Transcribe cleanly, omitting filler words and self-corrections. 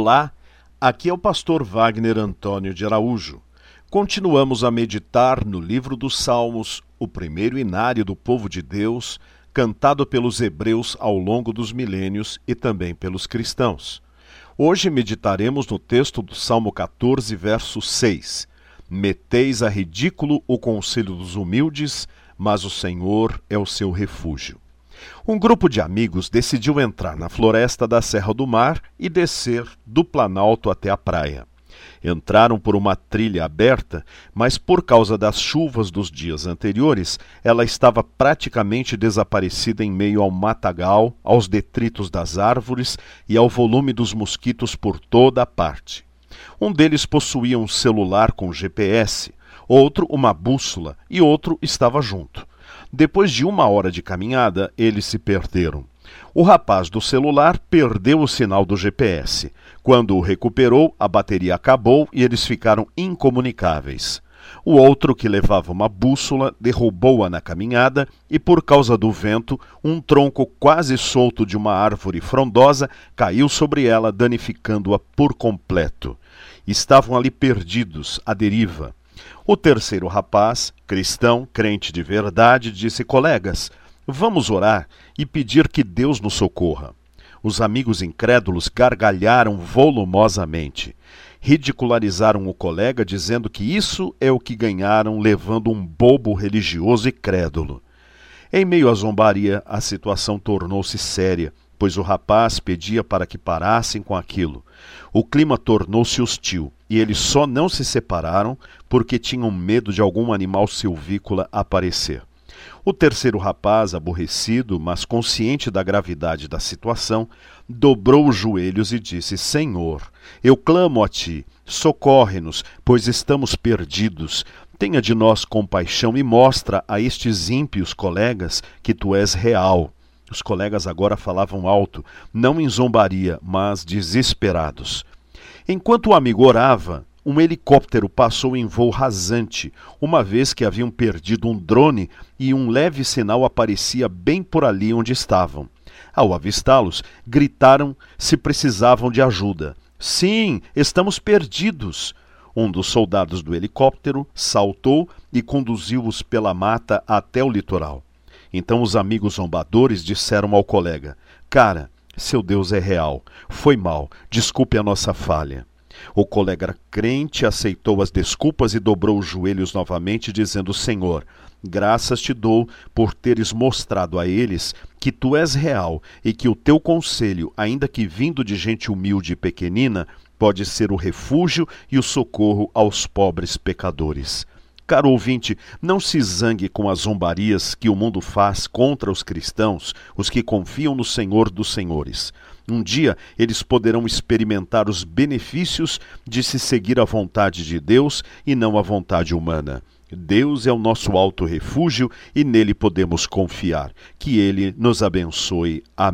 Olá, aqui é o pastor Wagner Antônio de Araújo. Continuamos a meditar no livro dos Salmos, o primeiro inário do povo de Deus, cantado pelos hebreus ao longo dos milênios e também pelos cristãos. Hoje meditaremos no texto do Salmo 14, verso 6. Meteis a ridículo o conselho dos humildes, mas o Senhor é o seu refúgio. Um grupo de amigos decidiu entrar na floresta da Serra do Mar e descer do Planalto até a praia. Entraram por uma trilha aberta, mas por causa das chuvas dos dias anteriores, ela estava praticamente desaparecida em meio ao matagal, aos detritos das árvores e ao volume dos mosquitos por toda a parte. Um deles possuía um celular com GPS, outro uma bússola e outro estava junto. Depois de 1 hora de caminhada, eles se perderam. O rapaz do celular perdeu o sinal do GPS. Quando o recuperou, a bateria acabou e eles ficaram incomunicáveis. O outro, que levava uma bússola, derrubou-a na caminhada e, por causa do vento, um tronco quase solto de uma árvore frondosa caiu sobre ela, danificando-a por completo. Estavam ali perdidos, à deriva. O terceiro rapaz, cristão, crente de verdade, disse: colegas, vamos orar e pedir que Deus nos socorra. Os amigos incrédulos gargalharam volumosamente. Ridicularizaram o colega, dizendo que isso é o que ganharam levando um bobo religioso e crédulo. Em meio à zombaria, a situação tornou-se séria, pois o rapaz pedia para que parassem com aquilo. O clima tornou-se hostil e eles só não se separaram porque tinham medo de algum animal silvícola aparecer. O terceiro rapaz, aborrecido, mas consciente da gravidade da situação, dobrou os joelhos e disse: Senhor, eu clamo a ti, socorre-nos, pois estamos perdidos. Tenha de nós compaixão e mostra a estes ímpios colegas que tu és real. Os colegas agora falavam alto, não em zombaria, mas desesperados. Enquanto o amigo orava, um helicóptero passou em voo rasante, uma vez que haviam perdido um drone e um leve sinal aparecia bem por ali onde estavam. Ao avistá-los, gritaram se precisavam de ajuda. Sim, estamos perdidos! Um dos soldados do helicóptero saltou e conduziu-os pela mata até o litoral. Então os amigos zombadores disseram ao colega: cara, seu Deus é real, foi mal, desculpe a nossa falha. O colega crente aceitou as desculpas e dobrou os joelhos novamente, dizendo: Senhor, graças te dou por teres mostrado a eles que tu és real e que o teu conselho, ainda que vindo de gente humilde e pequenina, pode ser o refúgio e o socorro aos pobres pecadores. Caro ouvinte, não se zangue com as zombarias que o mundo faz contra os cristãos, os que confiam no Senhor dos Senhores. Um dia eles poderão experimentar os benefícios de se seguir a vontade de Deus e não a vontade humana. Deus é o nosso alto refúgio e nele podemos confiar. Que Ele nos abençoe. Amém.